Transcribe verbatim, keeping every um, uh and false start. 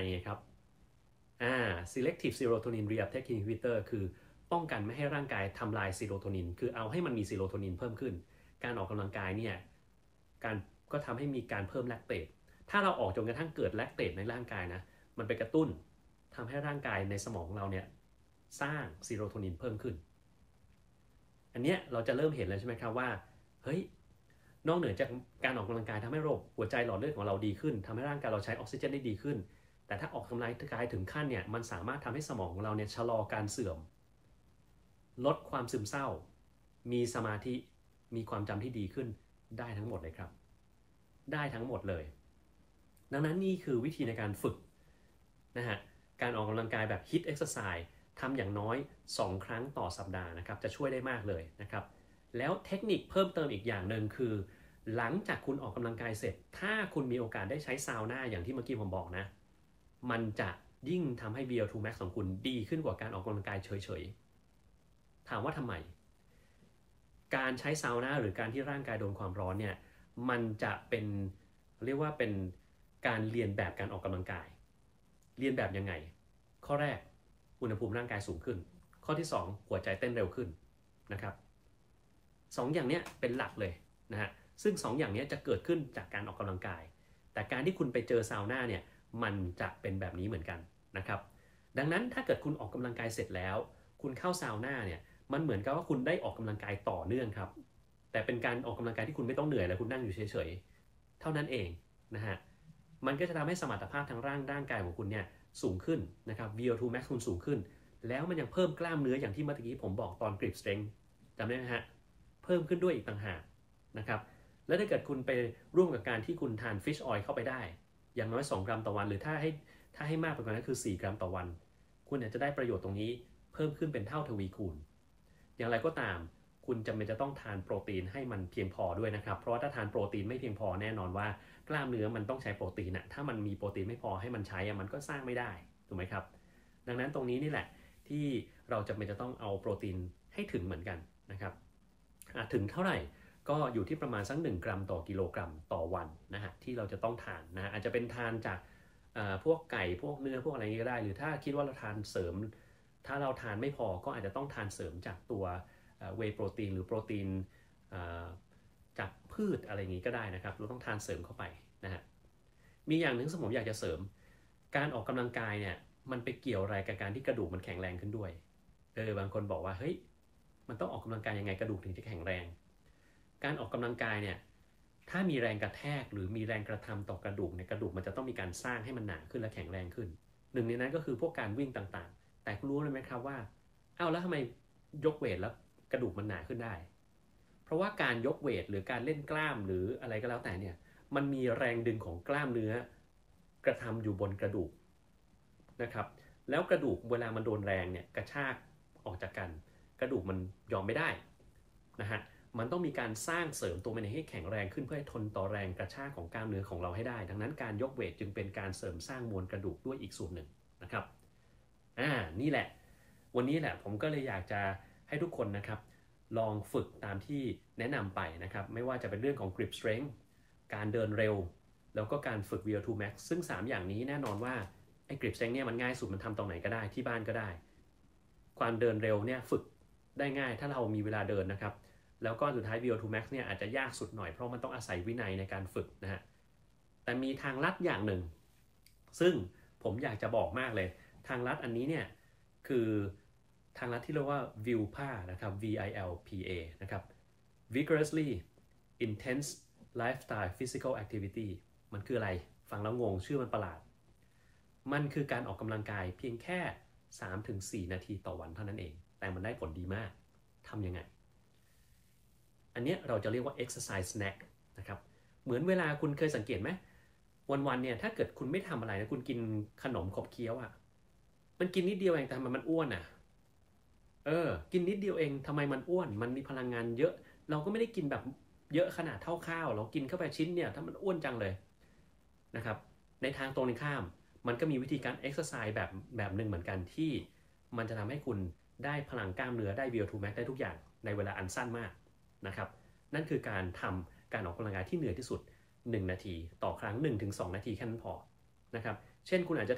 ไงครับอ่า selective serotonin reuptake inhibitor คือป้องกันไม่ให้ร่างกายทำลายซีโรโทนินคือเอาให้มันมีซีโรโทนินเพิ่มขึ้นการออกกำลังกายเนี่ยการก็ทำให้มีการเพิ่มแลคเตตถ้าเราออกจนกระทั่งเกิดแลคเตตในร่างกายนะมันไปกระตุ้นทำให้ร่างกายในสมองเราเนี่ยสร้างซีโรโทนินเพิ่มขึ้นอันเนี้ยเราจะเริ่มเห็นแล้วใช่ไหมครับว่าเฮ้ยนอกเหนือจากการออกกำลังกายทำให้โรคหัวใจหลอดเลือดของเราดีขึ้นทำให้ร่างกายเราใช้ออกซิเจนได้ดีขึ้นแต่ถ้าออกกำลังกายถึงขั้นเนี่ยมันสามารถทำให้สมองของเราเนี่ยชะลอการเสื่อมลดความซึมเศร้ามีสมาธิมีความจำที่ดีขึ้นได้ทั้งหมดเลยครับได้ทั้งหมดเลยดังนั้นนี่คือวิธีในการฝึกนะฮะการออกกำลังกายแบบ ฮิต Exercise ทำอย่างน้อยสองครั้งต่อสัปดาห์นะครับจะช่วยได้มากเลยนะครับแล้วเทคนิคเพิ่มเติมอีกอย่างหนึ่งคือหลังจากคุณออกกำลังกายเสร็จถ้าคุณมีโอกาสได้ใช้ซาวน่าอย่างที่เมื่อกี้ผมบอกนะมันจะยิ่งทำให้ บี แอล ทู Max ของคุณดีขึ้นกว่าการออกกำลังกายเฉยๆถามว่าทำไมการใช้ซาวน่าหรือการที่ร่างกายโดนความร้อนเนี่ยมันจะเป็นเรียกว่าเป็นการเรียนแบบการออกกำลังกายเรียนแบบยังไงข้อแรกอุณหภูมิร่างกายสูงขึ้นข้อที่สองหัวใจเต้นเร็วขึ้นนะครับสองอย่างนี้เป็นหลักเลยนะฮะซึ่งสองอย่างนี้จะเกิดขึ้นจากการออกกำลังกายแต่การที่คุณไปเจอซาวน่าเนี่ยมันจะเป็นแบบนี้เหมือนกันนะครับดังนั้นถ้าเกิดคุณออกกำลังกายเสร็จแล้วคุณเข้าซาวน่าเนี่ยมันเหมือนกับว่าคุณได้ออกกำลังกายต่อเนื่องครับแต่เป็นการออกกำลังกายที่คุณไม่ต้องเหนื่อยและคุณนั่งอยู่เฉยๆเท่านั้นเองนะฮะมันก็จะทำให้สมรรถภาพทางร่างร่างกายของคุณเนี่ยสูงขึ้นนะครับ วี แอล ทู Max คุณสูงขึ้นแล้วมันยังเพิ่มกล้ามเนื้ออย่างที่เมื่อกี้ผมบอกตอน grip strength จำได้ไหมฮะเพิ่มขึ้นด้วยอีกต่างหากนะครับแล้วถ้าเกิดคุณไปร่วมกับการที่คุณทาน fish oil เข้าไปได้อย่างน้อยสองกรัมต่อวันหรือถ้าให้ถ้าให้มากไปกว่านั้นคือสี่กรัมต่อวันคุณอาจจะได้ประโยชน์ตรงนี้เพิ่มขึ้นเป็นเท่าทวีคูณอย่างไรก็ตามคุณจำเป็นจะต้องทานโปรตีนให้มันเพียงพอด้วยนะครับเพราะว่าถ้าทานโปรตีนไม่เพียงพอแน่นอนว่ากล้ามเนื้อมันต้องใช้โปรตีนนะถ้ามันมีโปรตีนไม่พอให้มันใช้มันก็สร้างไม่ได้ถูกไหมครับดังนั้นตรงนี้นี่แหละที่เราจำเป็นจะต้องเอาโปรตีนให้ถึงเหมือนกันนะครับถึงเท่าไหร่ก็อยู่ที่ประมาณสักหนึ่งกรัมต่อกิโลกรัมต่อวันนะฮะที่เราจะต้องทานนะอาจจะเป็นทานจากพวกไก่พวกเนื้อพวกอะไรนี้ก็ได้หรือถ้าคิดว่าเราทานเสริมถ้าเราทานไม่พอก็อาจจะต้องทานเสริมจากตัวเวย์โปรตีนหรือโปรตีนจากพืชอะไรอย่างนี้ก็ได้นะครับเราต้องทานเสริมเข้าไปนะฮะมีอย่างหนึ่งที่ผมอยากจะเสริมการออกกำลังกายเนี่ยมันไปเกี่ยวอะไรกับการที่กระดูกมันแข็งแรงขึ้นด้วยเออบางคนบอกว่าเฮ้ยมันต้องออกกำลังกายยังไงกระดูกถึงจะแข็งแรงการออกกำลังกายเนี่ยถ้ามีแรงกระแทกหรือมีแรงกระทำต่อกระดูกเนี่ยกระดูกมันจะต้องมีการสร้างให้มันหนาขึ้นและแข็งแรงขึ้นหนึ่งในนั้นก็คือพวกการวิ่งต่างๆแต่คุณรู้เลยไหมครับว่าอ้าวแล้วทำไมยกเวทแล้วกระดูกมันหนาขึ้นได้เพราะว่าการยกเวทหรือการเล่นกล้ามหรืออะไรก็แล้วแต่เนี่ยมันมีแรงดึงของกล้ามเนื้อกระทำอยู่บนกระดูกนะครับแล้วกระดูกเวลามันโดนแรงเนี่ยกระชากออกจากกันกระดูกมันยอมไม่ได้นะฮะมันต้องมีการสร้างเสริมตัวมันให้แข็งแรงขึ้นเพื่อให้ทนต่อแรงกระชากของกล้ามเนื้อของเราให้ได้ดังนั้นการยกเวทจึงเป็นการเสริมสร้างมวลกระดูกด้วยอีกส่วนหนึ่งนะครับอ่านี่แหละวันนี้แหละผมก็เลยอยากจะให้ทุกคนนะครับลองฝึกตามที่แนะนำไปนะครับไม่ว่าจะเป็นเรื่องของ grip strength การเดินเร็วแล้วก็การฝึก วี แอล ทู Max ซึ่งสามอย่างนี้แน่นอนว่าไอ้ grip strength เนี่ยมันง่ายสุดมันทำตรงไหนก็ได้ที่บ้านก็ได้ความเดินเร็วเนี่ยฝึกได้ง่ายถ้าเรามีเวลาเดินนะครับแล้วก็สุดท้าย วี แอล ทู Max เนี่ยอาจจะยากสุดหน่อยเพราะมันต้องอาศัยวินัยในการฝึกนะฮะแต่มีทางลัดอย่างหนึ่งซึ่งผมอยากจะบอกมากเลยทางลัดอันนี้เนี่ยคือทางลัดที่เรียกว่า วิล พี เอ นะครับ วี ไอ แอล พี เอ นะครับ vigorously intense lifestyle physical activity มันคืออะไรฟังแล้วงงชื่อมันประหลาดมันคือการออกกำลังกายเพียงแค่ สามถึงสี่ นาทีต่อวันเท่านั้นเองแต่มันได้ผลดีมากทำยังไงอันนี้เราจะเรียกว่า exercise snack นะครับเหมือนเวลาคุณเคยสังเกตไหมวันๆเนี่ยถ้าเกิดคุณไม่ทำอะไรนะคุณกินขนมขบเคี้ยวอ่ะมันกินนิดเดียวเองแต่ทำไมมันอ้วนอ่ะเออกินนิดเดียวเองทำไมมันอ้วนมันมีพลังงานเยอะเราก็ไม่ได้กินแบบเยอะขนาดเท่าข้าวเรากินเข้าไปชิ้นเนี่ยถ้ามันอ้วนจังเลยนะครับในทางตรงข้ามมันก็มีวิธีการ exercise แบบแบบหนึ่งเหมือนกันที่มันจะทำให้คุณได้พลังกล้ามเนื้อได้ วี แอล ทู Max ได้ทุกอย่างในเวลาอันสั้นมากนะครับนั่นคือการทำการออกกำลังกายที่เหนื่อยที่สุดหนึ่งนาทีต่อครั้ง หนึ่งถึงสอง นาทีแค่นั้นพอนะครับเช่นคุณอาจจะ